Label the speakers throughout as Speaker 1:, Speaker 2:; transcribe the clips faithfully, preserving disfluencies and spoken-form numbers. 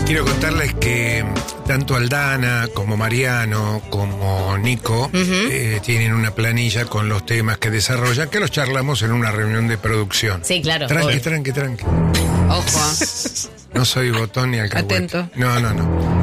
Speaker 1: Quiero contarles que tanto Aldana como Mariano como Nico uh-huh. eh, tienen una planilla con los temas que desarrollan, que los charlamos en una reunión de producción.
Speaker 2: Sí, claro.
Speaker 1: Tranqui,
Speaker 2: Hoy.
Speaker 1: tranqui, tranqui.
Speaker 2: Ojo.
Speaker 1: No soy botón ni alcahuete.
Speaker 2: Atento.
Speaker 1: No, no, no.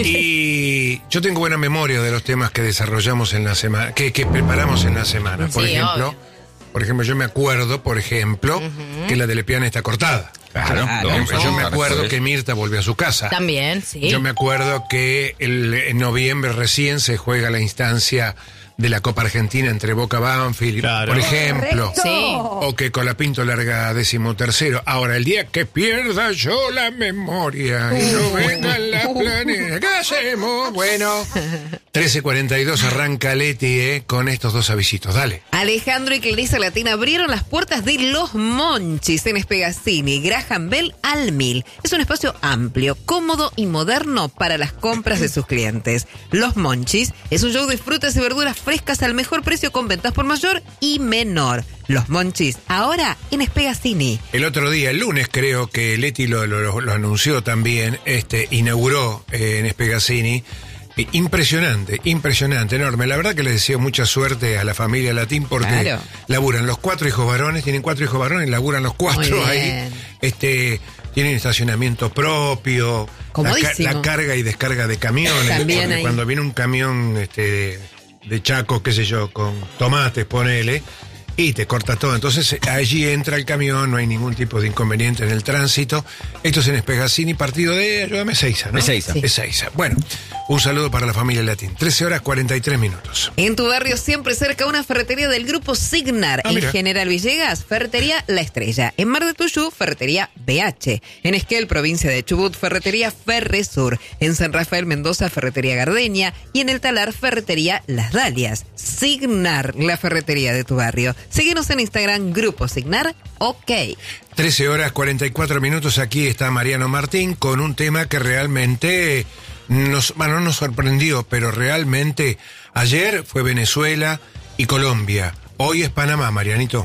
Speaker 1: Y yo tengo buena memoria de los temas que desarrollamos en la semana, que, que preparamos en la semana. Por
Speaker 2: Sí,
Speaker 1: ejemplo,
Speaker 2: obvio.
Speaker 1: por ejemplo, yo me acuerdo, por ejemplo, uh-huh. que la de Lepiana está cortada.
Speaker 3: Claro,
Speaker 1: Claro.
Speaker 3: vamos
Speaker 1: Yo
Speaker 3: a
Speaker 1: me acuerdo
Speaker 3: después.
Speaker 1: que Mirta volvió a su casa.
Speaker 2: También, sí.
Speaker 1: Yo me acuerdo que el, en noviembre recién se juega la instancia de la Copa Argentina entre Boca Banfield,
Speaker 3: Claro.
Speaker 1: por ejemplo.
Speaker 2: Sí.
Speaker 1: O que Colapinto larga décimo tercero. Ahora, el día que pierda yo la memoria y no venga la planeta, ¿qué hacemos? Bueno, trece cuarenta y dos arranca Leti eh, con estos dos avisitos. Dale.
Speaker 4: Alejandro y Clarisa Latina abrieron las puertas de Los Monchis en Espegazzini, Graham Bell al Mil. Es un espacio amplio, cómodo y moderno para las compras de sus clientes. Los Monchis es un show de frutas y verduras frescas al mejor precio con ventas por mayor y menor. Los Monchis, ahora en Espegazzini.
Speaker 1: El otro día, el lunes creo que Leti lo, lo, lo anunció también, este inauguró eh, en Espegazzini. Eh, impresionante, impresionante, enorme. La verdad que les deseo mucha suerte a la familia Latín porque
Speaker 4: Claro.
Speaker 1: laburan los cuatro hijos varones, tienen cuatro hijos varones, laburan los cuatro
Speaker 4: Muy
Speaker 1: ahí.
Speaker 4: bien.
Speaker 1: Este, tienen estacionamiento propio, la, ca-
Speaker 4: Comodísimo.
Speaker 1: la carga y descarga de camiones.
Speaker 4: También
Speaker 1: porque
Speaker 4: ahí.
Speaker 1: cuando viene un camión este, de, de Chaco, qué sé yo, con tomates, ponele, y te corta todo. Entonces allí entra el camión, no hay ningún tipo de inconveniente en el tránsito. Esto es en Espegazzini, partido de, ayúdame, Ezeiza, ¿no?
Speaker 3: Ezeiza.
Speaker 1: Sí. Ezeiza. Bueno, un saludo para la familia Latín. trece horas cuarenta y tres minutos.
Speaker 4: En tu barrio siempre cerca una ferretería del grupo Signar.
Speaker 1: Ah,
Speaker 4: en
Speaker 1: mira.
Speaker 4: General Villegas, ferretería La Estrella. En Mar de Tuyú, ferretería B H. En Esquel, provincia de Chubut, ferretería Ferresur. En San Rafael Mendoza, ferretería Gardenia. Y en El Talar, ferretería Las Dalias. Signar, la ferretería de tu barrio. Síguenos en Instagram, Grupo Signar, ok.
Speaker 1: trece horas cuarenta y cuatro minutos. Aquí está Mariano Martín con un tema que realmente nos, bueno, no nos sorprendió, pero realmente ayer fue Venezuela y Colombia. Hoy es Panamá, Marianito.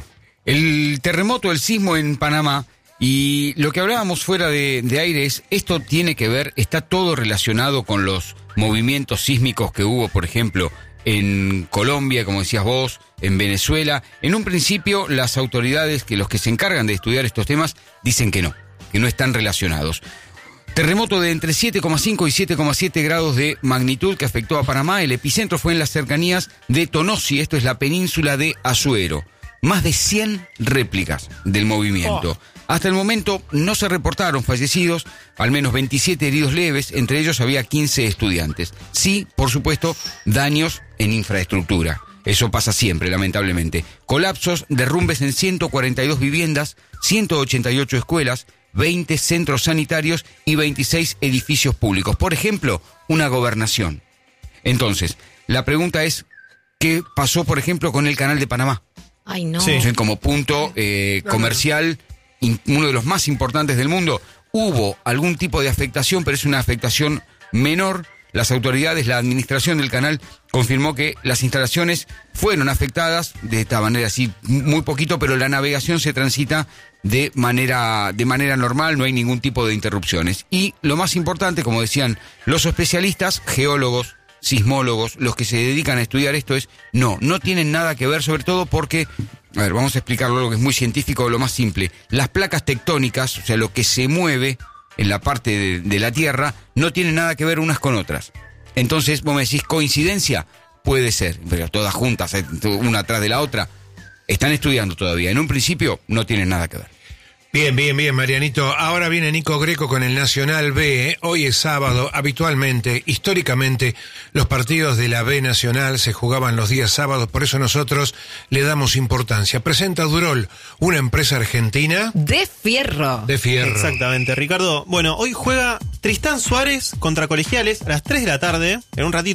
Speaker 3: El terremoto, el sismo en Panamá, y lo que hablábamos fuera de, de aire es, esto tiene que ver, está todo relacionado con los movimientos sísmicos que hubo, por ejemplo, en Colombia, como decías vos, en Venezuela. En un principio, las autoridades, que los que se encargan de estudiar estos temas, dicen que no, que no están relacionados. Terremoto de entre siete coma cinco y siete coma siete grados de magnitud que afectó a Panamá. El epicentro fue en las cercanías de Tonosí, esto es la península de Azuero. Más de cien réplicas del movimiento. Oh. Hasta el momento no se reportaron fallecidos, al menos veintisiete heridos leves, entre ellos había quince estudiantes. Sí, por supuesto, daños en infraestructura. Eso pasa siempre, lamentablemente. Colapsos, derrumbes en ciento cuarenta y dos viviendas, ciento ochenta y ocho escuelas, veinte centros sanitarios y veintiséis edificios públicos. Por ejemplo, una gobernación. Entonces, la pregunta es, ¿qué pasó, por ejemplo, con el Canal de Panamá?
Speaker 2: Ay, no.
Speaker 3: Sí. Como punto eh, comercial, in, uno de los más importantes del mundo. Hubo algún tipo de afectación, pero es una afectación menor. Las autoridades, la administración del canal confirmó que las instalaciones fueron afectadas de esta manera, así muy poquito, pero la navegación se transita de manera, de manera normal, no hay ningún tipo de interrupciones. Y lo más importante, como decían los especialistas, geólogos, sismólogos, los que se dedican a estudiar esto, es no, no tienen nada que ver, sobre todo porque, a ver, vamos a explicarlo, lo que es muy científico, lo más simple. Las placas tectónicas, o sea, lo que se mueve en la parte de, de la Tierra, no tienen nada que ver unas con otras. Entonces, vos me decís, ¿coincidencia? Puede ser, pero todas juntas, una atrás de la otra, están estudiando todavía. En un principio, no tienen nada que ver.
Speaker 1: Bien, bien, bien, Marianito. Ahora viene Nico Greco con el Nacional B. ¿eh? Hoy es sábado. Habitualmente, históricamente, los partidos de la B Nacional se jugaban los días sábados. Por eso nosotros le damos importancia. Presenta Durol, una empresa argentina
Speaker 4: De fierro.
Speaker 1: de fierro.
Speaker 5: Exactamente, Ricardo. Bueno, hoy juega Tristán Suárez contra Colegiales a las tres de la tarde, en un ratito.